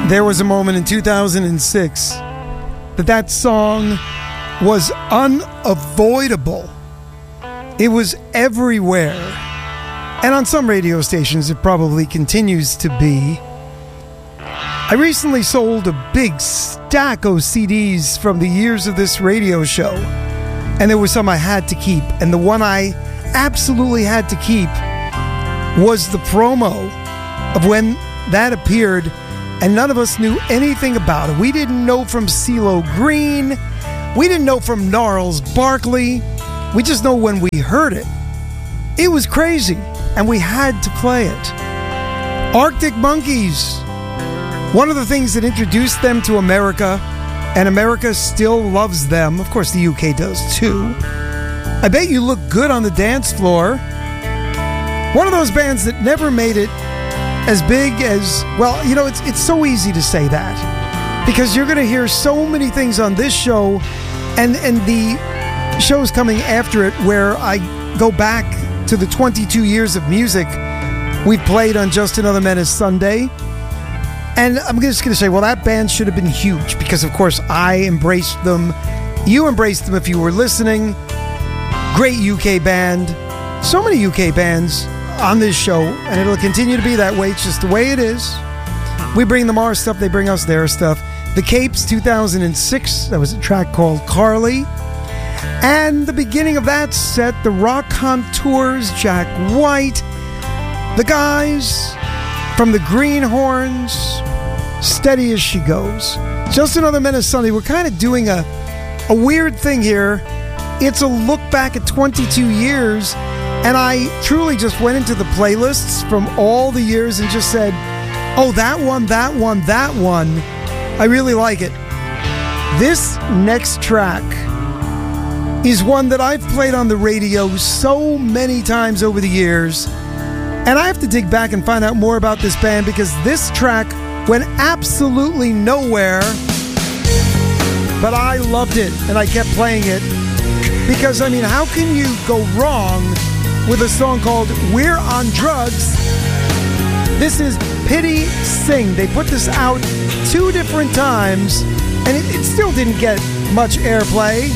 There was a moment in 2006 that song was unavoidable. It was everywhere. And on some radio stations, it probably continues to be. I recently sold a big stack of CDs from the years of this radio show. And there were some I had to keep. And the one I absolutely had to keep was the promo of when that appeared. And none of us knew anything about it. We didn't know from CeeLo Green. We didn't know from Gnarls Barkley. We just know when we heard it. It was crazy, and we had to play it. Arctic Monkeys. One of the things that introduced them to America, and America still loves them. Of course, the UK does too. I bet you look good on the dance floor. One of those bands that never made it as big as, well, you know, it's so easy to say that because you're going to hear so many things on this show and the shows coming after it where I go back to the 22 years of music we've played on Just Another Menace Sunday. And I'm just going to say, well, that band should have been huge because, of course, I embraced them. You embraced them if you were listening. Great UK band. So many UK bands on this show, and it'll continue to be that way. It's just the way it is. We bring them our stuff, they bring us their stuff. The Capes, 2006, that was a track called Carly. And the beginning of that set, the Rock Contours, Jack White, the guys from the Greenhorns, Steady As She Goes. Just Another Menace Sunday. We're kind of doing a weird thing here. It's a look back at 22 years. And I truly just went into the playlists from all the years and just said, oh, that one, that one, that one. I really like it. This next track is one that I've played on the radio so many times over the years. And I have to dig back and find out more about this band because this track went absolutely nowhere. But I loved it and I kept playing it. Because, I mean, how can you go wrong with a song called We're on Drugs? This is Pity Sing. They put this out 2 different times, and it still didn't get much airplay.